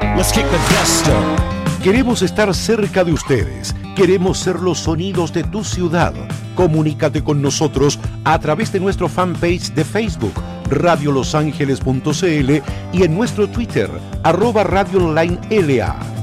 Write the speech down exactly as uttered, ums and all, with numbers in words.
Let's kick the dust up. Queremos estar cerca de ustedes. Queremos ser los sonidos de tu ciudad. Comunícate con nosotros a través de nuestro fanpage de Facebook, radio los ángeles punto c l, y en nuestro Twitter, arroba Radio Online L A.